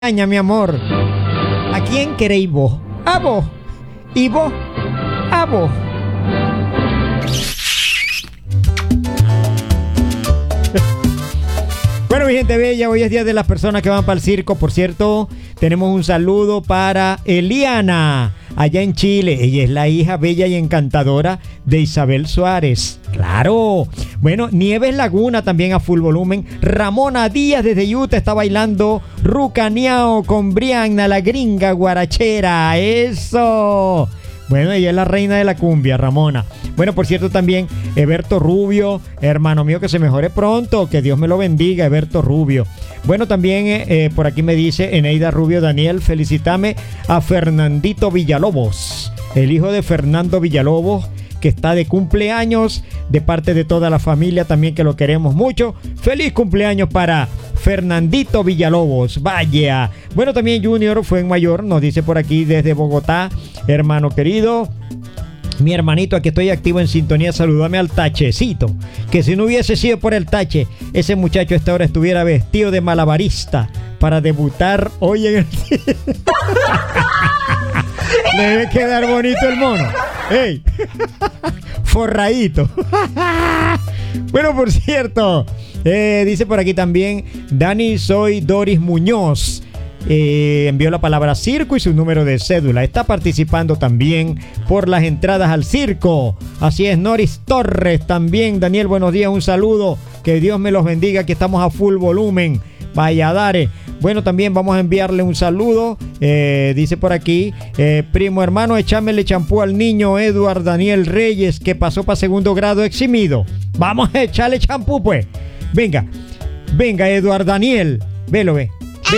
mi amor. ¿A quién queréis vos? A vos. ¿Y vos? A vos. Bueno, mi gente bella, hoy es día de las personas que van para el circo. Por cierto, tenemos un saludo para Eliana, allá en Chile. Ella es la hija bella y encantadora de Isabel Suárez. ¡Claro! Bueno, Nieves Laguna también a full volumen. Ramona Díaz desde Utah está bailando Rucaneao con Brianna, la gringa guarachera. ¡Eso! Bueno, ella es la reina de la cumbia, Ramona. Bueno, por cierto, también Eberto Rubio, hermano mío, que se mejore pronto, que Dios me lo bendiga, Eberto Rubio. Bueno, también por aquí me dice Eneida Rubio Daniel, felicítame a Fernandito Villalobos, el hijo de Fernando Villalobos, que está de cumpleaños, de parte de toda la familia también, que lo queremos mucho. ¡Feliz cumpleaños para Fernandito Villalobos! ¡Vaya! Bueno, también Junior fue en mayor, nos dice por aquí desde Bogotá, hermano querido. Mi hermanito, aquí estoy activo en sintonía. Salúdame al Tachecito, que si no hubiese sido por el Tache, ese muchacho a esta hora estuviera vestido de malabarista para debutar hoy en el... Debe quedar bonito el mono. ¡Ey! Forradito. Bueno, por cierto, dice por aquí también Dani, soy Doris Muñoz. Envió la palabra circo y su número de cédula. Está participando también por las entradas al circo. Así es, Noris Torres también. Daniel, buenos días, un saludo. Que Dios me los bendiga, que estamos a full volumen. Vaya, dare. Bueno, también vamos a enviarle un saludo. Dice por aquí, primo hermano, échamele champú al niño Eduard Daniel Reyes, que pasó para segundo grado eximido. Vamos a echarle champú, pues. Venga, Eduard Daniel. Velo, ve.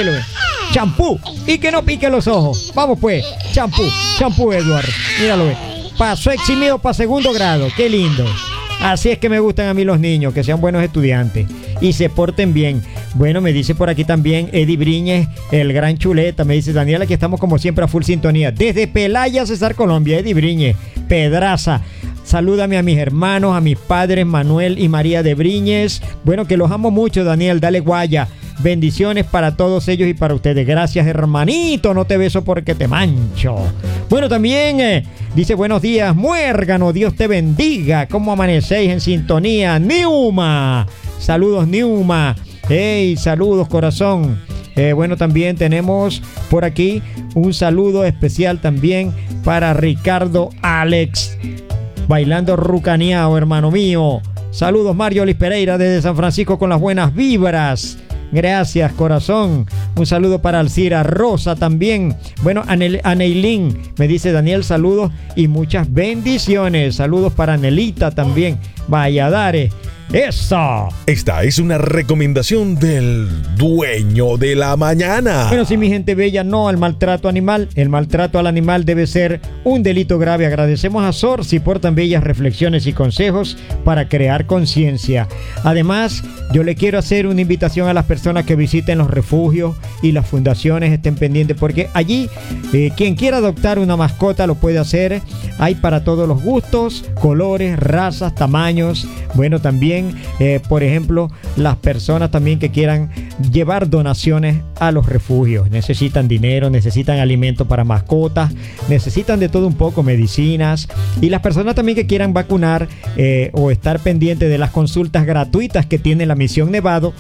Champú, y que no pique los ojos. Vamos pues, champú Eduard. Míralo, ve. Pasó eximido para segundo grado. Qué lindo. Así es que me gustan a mí los niños, que sean buenos estudiantes y se porten bien. Bueno, me dice por aquí también Eddie Briñez, el gran chuleta. Me dice, Daniel, aquí estamos como siempre a full sintonía. Desde Pelaya, Cesar, Colombia. Eddie Briñez, Pedraza. Salúdame a mis hermanos, a mis padres, Manuel y María de Briñez. Bueno, que los amo mucho, Daniel. Dale guaya. Bendiciones para todos ellos y para ustedes. Gracias, hermanito. No te beso porque te mancho. Bueno, también dice, buenos días, muérgano. Dios te bendiga. ¿Cómo amanecéis en sintonía? Niuma. Saludos, Niuma. Hey, saludos, corazón. Bueno, también tenemos por aquí un saludo especial también para Ricardo Alex. Bailando Rucaneao, hermano mío. Saludos, Mario Liz Pereira desde San Francisco con las buenas vibras. Gracias, corazón. Un saludo para Alcira Rosa también. Bueno, Aneilín me dice, Daniel, saludos y muchas bendiciones. Saludos para Anelita también. Vaya, dare. ¡Eso! Esta es una recomendación del dueño de la mañana. Bueno, sí, mi gente bella, no al maltrato animal. El maltrato al animal debe ser un delito grave. Agradecemos a Sorsi por tan bellas reflexiones y consejos para crear conciencia. Además, yo le quiero hacer una invitación a las personas que visiten los refugios y las fundaciones, estén pendientes, porque allí quien quiera adoptar una mascota lo puede hacer. Hay para todos los gustos, colores, razas, tamaños. Bueno, también por ejemplo, las personas también que quieran llevar donaciones a los refugios. Necesitan dinero, necesitan alimento para mascotas, necesitan de todo un poco, medicinas. Y las personas también que quieran vacunar o estar pendientes de las consultas gratuitas que tiene la Misión Nevado.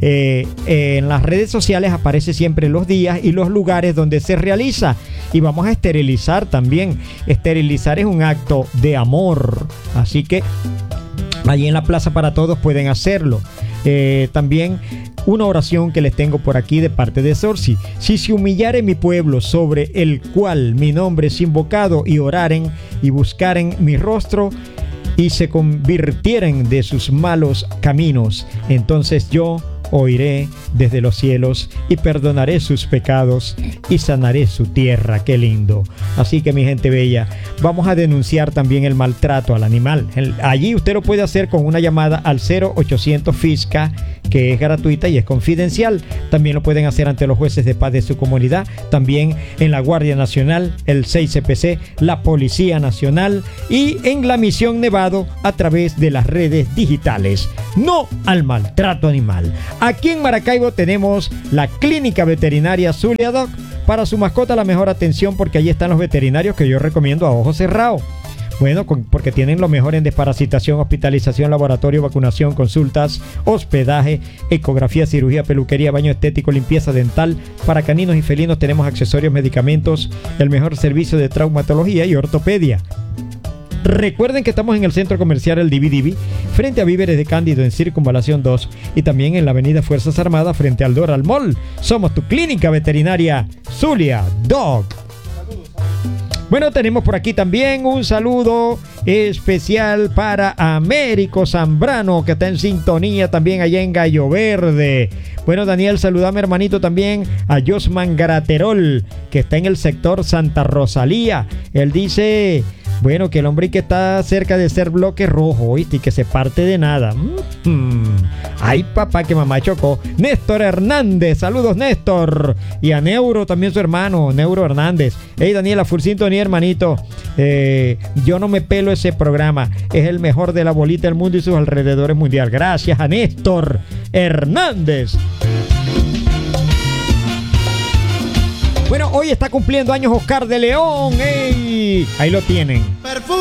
En las redes sociales aparece siempre los días y los lugares donde se realiza. Y vamos a esterilizar también. Esterilizar es un acto de amor. Así que allí en la Plaza para Todos pueden hacerlo. También una oración que les tengo por aquí de parte de Sorsi. Si se humillare mi pueblo sobre el cual mi nombre es invocado y oraren y buscaren mi rostro y se convirtieren de sus malos caminos, entonces yo oiré desde los cielos y perdonaré sus pecados y sanaré su tierra. Qué lindo. Así que mi gente bella, vamos a denunciar también el maltrato al animal. Allí usted lo puede hacer con una llamada al 0800 FISCA, que es gratuita y es confidencial. También lo pueden hacer ante los jueces de paz de su comunidad, también en la Guardia Nacional, el 6CPC, la Policía Nacional y en la Misión Nevado a través de las redes digitales. No al maltrato animal. Aquí en Maracaibo saludo, tenemos la Clínica Veterinaria Zulia Doc. Para su mascota la mejor atención porque allí están los veterinarios que yo recomiendo a ojo cerrado. Bueno, porque tienen lo mejor en desparasitación, hospitalización, laboratorio, vacunación, consultas, hospedaje, ecografía, cirugía, peluquería, baño estético, limpieza dental. Para caninos y felinos tenemos accesorios, medicamentos, el mejor servicio de traumatología y ortopedia. Recuerden que estamos en el centro comercial El Divi, frente a Víveres de Cándido en Circunvalación 2 y también en la avenida Fuerzas Armadas frente al Doral Mall. Somos tu clínica veterinaria Zulia Dog. Bueno, tenemos por aquí también un saludo especial para Américo Zambrano, que está en sintonía también allá en Gallo Verde. Bueno, Daniel, saludame hermanito también a Josman Graterol, que está en el sector Santa Rosalía. Él dice, bueno, que el hombre que está cerca de ser bloque rojo, ¿viste? Y que se parte de nada. Ay, papá, que mamá chocó. Néstor Hernández, saludos Néstor. Y a Neuro, también su hermano, Neuro Hernández. Hey, Daniela, full sintonía, hermanito. Yo no me pelo ese programa. Es el mejor de la bolita del mundo y sus alrededores mundial. Gracias a Néstor Hernández. Bueno, hoy está cumpliendo años Oscar de León. ¡Ey! Ahí lo tienen.